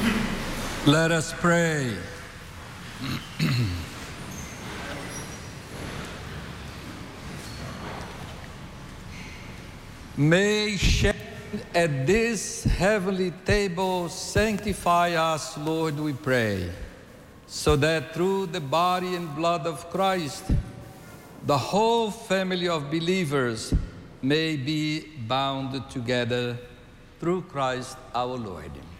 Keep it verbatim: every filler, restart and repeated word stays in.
Let us pray. May sharing at this heavenly table sanctify us, Lord, we pray, so that through the body and blood of Christ, the whole family of believers may be bound together through Christ our Lord.